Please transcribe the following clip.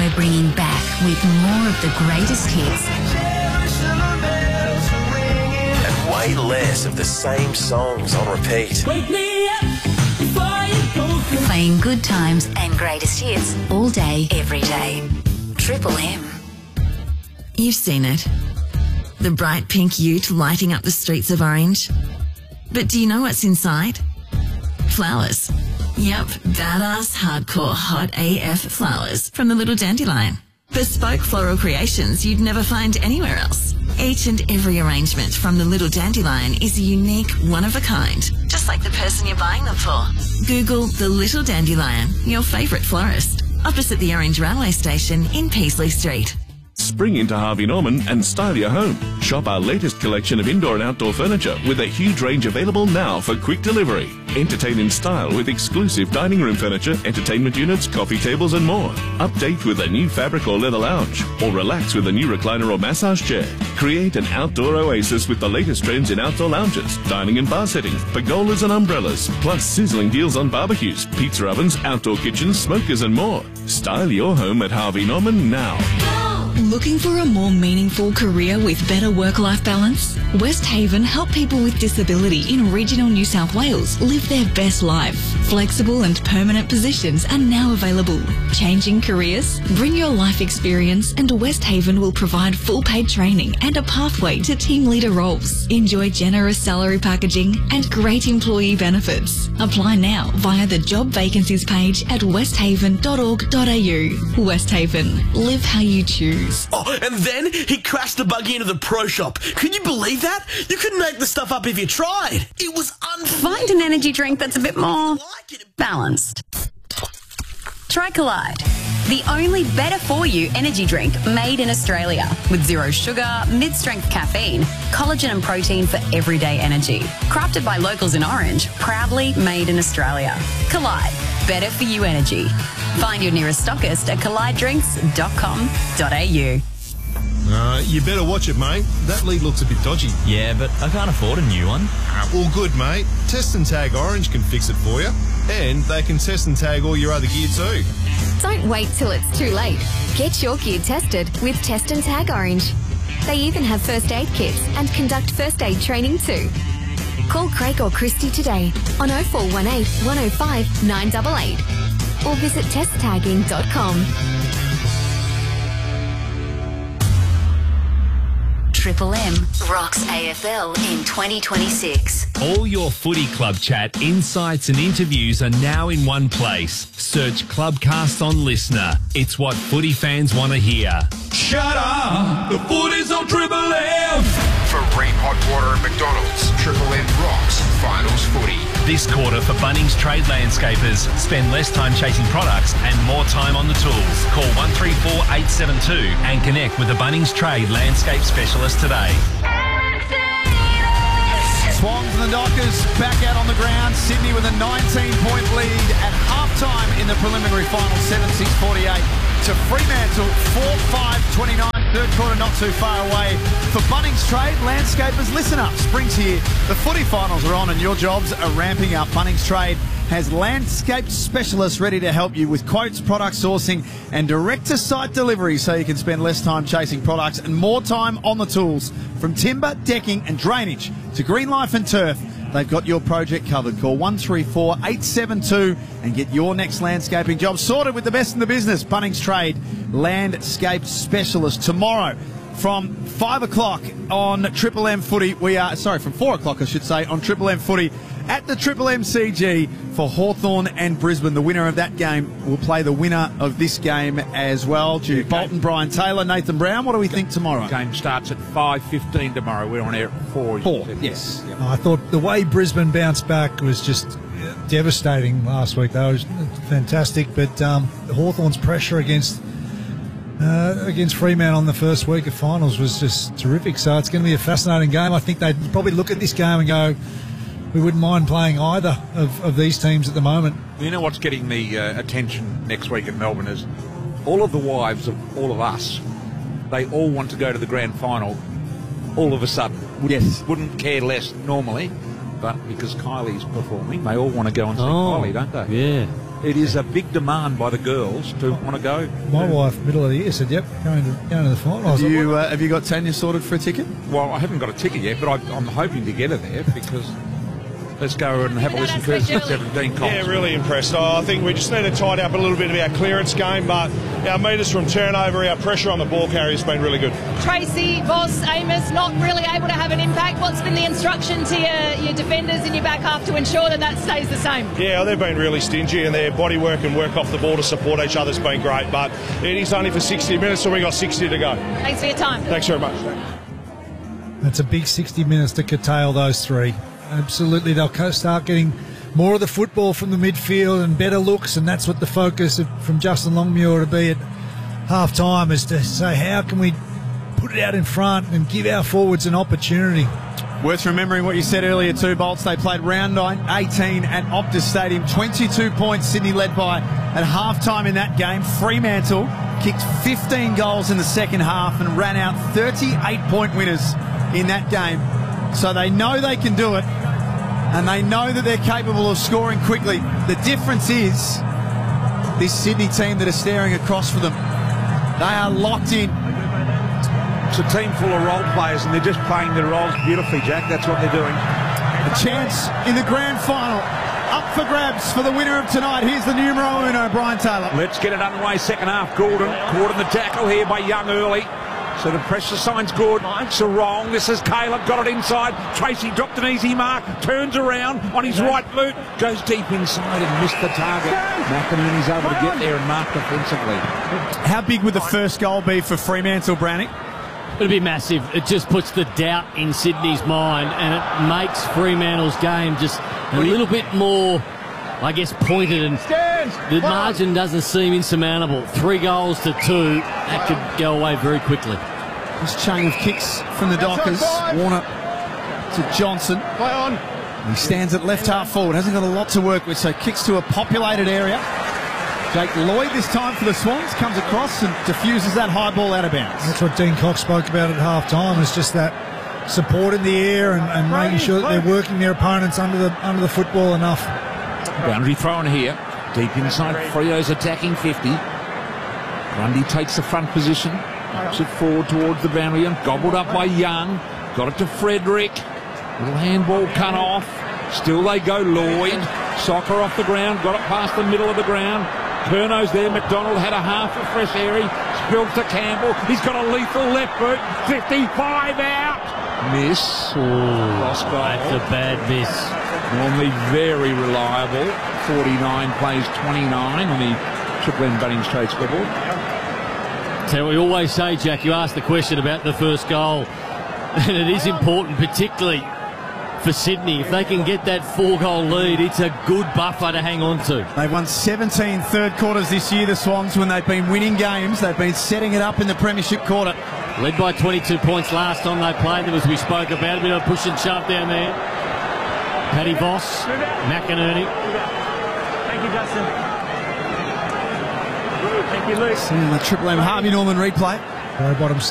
we're bringing back with more of the greatest hits. And way less of the same songs on repeat. Wake me up before you go through. Playing good times and greatest hits all day, every day. Triple M. You've seen it. The bright pink ute lighting up the streets of Orange. But do you know what's inside? Flowers. Yep, badass, hardcore, hot AF flowers from the Little Dandelion. Bespoke floral creations you'd never find anywhere else. Each and every arrangement from the Little Dandelion is a unique, one-of-a-kind, just like the person you're buying them for. Google the Little Dandelion, your favourite florist, opposite the Orange Railway Station in Peasley Street. Spring into Harvey Norman and style your home. Shop our latest collection of indoor and outdoor furniture with a huge range available now for quick delivery. Entertain in style with exclusive dining room furniture, entertainment units, coffee tables and more. Update with a new fabric or leather lounge, or relax with a new recliner or massage chair. Create an outdoor oasis with the latest trends in outdoor lounges, dining and bar settings, pergolas and umbrellas, plus sizzling deals on barbecues, pizza ovens, outdoor kitchens, smokers and more. Style your home at Harvey Norman now. Looking for a more meaningful career with better work-life balance? West Haven help people with disability in regional New South Wales live their best life. Flexible and permanent positions are now available. Changing careers? Bring your life experience and West Haven will provide full paid training and a pathway to team leader roles. Enjoy generous salary packaging and great employee benefits. Apply now via the job vacancies page at westhaven.org.au. West Haven. Live how you choose. Oh, and then he crashed the buggy into the pro shop. Can you believe that? You couldn't make the stuff up if you tried. It was unbelievable. Find an energy drink that's a bit more balanced. Try Collide, the only better-for-you energy drink made in Australia with zero sugar, mid-strength caffeine, collagen and protein for everyday energy. Crafted by locals in Orange, proudly made in Australia. Collide, better for you energy. Find your nearest stockist at collidedrinks.com.au. You better watch it, mate. That lead looks a bit dodgy. Yeah, but I can't afford a new one. All good, mate. Test and Tag Orange can fix it for you. And they can test and tag all your other gear too. Don't wait till it's too late. Get your gear tested with Test and Tag Orange. They even have first aid kits and conduct first aid training too. Call Craig or Christy today on 0418 105 988 or visit testtagging.com. Triple M rocks AFL in 2026. All your footy club chat, insights and interviews are now in one place. Search Clubcast on Listener. It's what footy fans want to hear. Shut up! The footy's on Triple M! For Ream Hot Water and McDonald's, Triple M rocks finals footy. This quarter for Bunnings Trade Landscapers. Spend less time chasing products and more time on the tools. Call 134 872 and connect with the Bunnings Trade Landscape Specialist today. Swans and the Dockers back out on the ground. Sydney with a 19-point lead at half-time in the preliminary final, 7-6-48 to Fremantle, 4-5-29. Third quarter not too far away. For Bunnings Trade Landscapers, listen up. Spring's here. The footy finals are on and your jobs are ramping up. Bunnings Trade has landscape specialists ready to help you with quotes, product sourcing and direct-to-site delivery so you can spend less time chasing products and more time on the tools. From timber, decking and drainage to Green Life and Turf, they've got your project covered. Call 134 872 and get your next landscaping job sorted with the best in the business. Bunnings Trade Landscape Specialist. Tomorrow from 5 o'clock on Triple M Footy, from 4 o'clock I should say, on Triple M Footy at the Triple MCG for Hawthorn and Brisbane. The winner of that game will play the winner of this game as well. Jude Bolton, Brian Taylor, Nathan Brown. What do we think tomorrow? Game starts at 5:15 tomorrow. We're on air at 4. 4, yes. Yep. I thought the way Brisbane bounced back was just devastating last week. That was fantastic. But Hawthorn's pressure against Fremantle on the first week of finals was just terrific. So it's going to be a fascinating game. I think they'd probably look at this game and go, we wouldn't mind playing either of these teams at the moment. You know what's getting the attention next week in Melbourne is all of the wives of all of us, they all want to go to the grand final all of a sudden. Wouldn't care less normally, but because Kylie's performing, they all want to go and see Kylie, don't they? Yeah. it is a big demand by the girls to want to go. My wife, middle of the year, said, "Yep, going to the final." Have you got Tanya sorted for a ticket? Well, I haven't got a ticket yet, but I'm hoping to get her there because let's go and have a listen to 17 comps. Yeah, really impressed. I think we just need to tidy up a little bit of our clearance game, but our metres from turnover, our pressure on the ball carrier has been really good. Tracy, Voss, Amos not really able to have an impact. What's been the instruction to your defenders in your back half to ensure that stays the same? Yeah, they've been really stingy, and their body work and work off the ball to support each other has been great, but it is only for 60 minutes, so we've got 60 to go. Thanks for your time. Thanks very much. That's a big 60 minutes to curtail those three. Absolutely, they'll start getting more of the football from the midfield and better looks, and that's what the focus from Justin Longmuir to be at half-time, is to say, how can we put it out in front and give our forwards an opportunity. Worth remembering what you said earlier too, Bolts. They played round 18 at Optus Stadium. 22 points Sydney led by at half-time in that game. Fremantle kicked 15 goals in the second half and ran out 38-point winners in that game. So they know they can do it, and they know that they're capable of scoring quickly. The difference is this Sydney team that are staring across for them. They are locked in. It's a team full of role players, and they're just playing their roles beautifully, Jack. That's what they're doing. A chance in the grand final. Up for grabs for the winner of tonight. Here's the numero uno, Brian Taylor. Let's get it underway. Second half, Gordon caught in the tackle here by Young early. So the pressure sign's good. Sarong, this is Caleb, got it inside. Tracy dropped an easy mark, turns around on his right boot, goes deep inside and missed the target. McInerney's able to get there and mark defensively. How big would the first goal be for Fremantle, Browning? It'll be massive. It just puts the doubt in Sydney's mind, and it makes Fremantle's game just a little bit more, I guess, pointed, and the margin doesn't seem insurmountable. 3 goals to 2, that could go away very quickly. This chain of kicks from the Dockers. Warner to Johnson. He stands at left half forward. Hasn't got a lot to work with, so kicks to a populated area. Jake Lloyd this time for the Swans comes across and diffuses that high ball out of bounds. That's what Dean Cox spoke about at half-time, is just that support in the air and making sure that they're working their opponents under the football enough. Boundary thrown here. Deep inside, Frio's attacking 50. Grundy takes the front position. Ups it forward towards the boundary and gobbled up by Young. Got it to Frederick. Little handball cut off. Still they go. Lloyd. Soccer off the ground. Got it past the middle of the ground. Curno's there. McDonald had a half of fresh air. He spilled to Campbell. He's got a lethal left boot. 55 out. Miss. Lost goal. That's a bad miss. Normally very reliable. 49 plays 29 on the Triple M Bunnings Trade scoreboard. So we always say, Jack, you asked the question about the first goal, and it is important, particularly for Sydney. If they can get that 4-goal lead, it's a good buffer to hang on to. They've won 17 third quarters this year, the Swans. When they've been winning games, they've been setting it up in the premiership quarter. Led by 22 points last time they played them, as we spoke about. A bit of a push and shove down there. Paddy Voss, McInerney. Thank you, Justin. Thank you, Luke. Seeing the Triple M Harvey Norman replay. Bottom